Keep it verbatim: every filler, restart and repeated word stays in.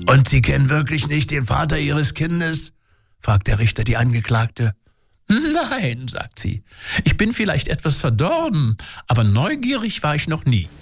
Und Sie kennen wirklich nicht den Vater Ihres Kindes? Fragt der Richter die Angeklagte. Nein, sagt sie. Ich bin vielleicht etwas verdorben, aber neugierig war ich noch nie.